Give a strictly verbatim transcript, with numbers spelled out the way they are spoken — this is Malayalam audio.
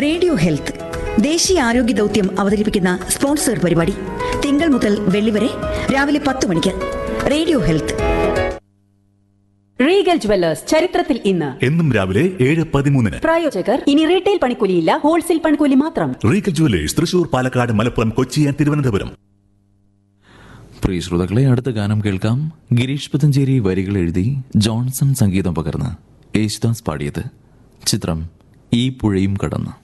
റേഡിയോ ഹെൽത്ത് ദേശീയ ആരോഗ്യ ദൗത്യം അവതരിപ്പിക്കുന്ന സ്പോൺസർ പരിപാടി തിങ്കൾ മുതൽ വെള്ളി വരെ രാവിലെ പത്ത് മണിക്ക്. Radio health. റീഗൽ ജുവല്ലേഴ്സ് ചരിത്രത്തിൽ ഇന്ന് എന്നും രാവിലെ ഏഴ് പതിമൂന്നിന്. പ്രായോജകർ ഇനി റീറ്റെയിൽ പണിക്കൂലിയില്ല, ഹോൾസെയിൽ പണിക്കൂലി മാത്രം. Regal jewellers Thrissur, Palakkad, Malappuram, Kochi and Thiruvananthapuram. പ്രിയ ശ്രോതാക്കളെ, അടുത്ത ഗാനം കേൾക്കാം. ഗിരീഷ് പുത്തഞ്ചേരി വരികൾ എഴുതി ജോൺസൺ സംഗീതം പകർന്ന് യേശുദാസ് പാടിയത്. ചിത്രം ഈ പുഴയും കടന്ന്.